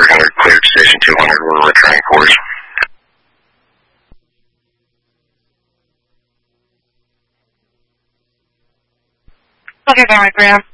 300 cleared, station 200, we're returning course. Okay, down, ground.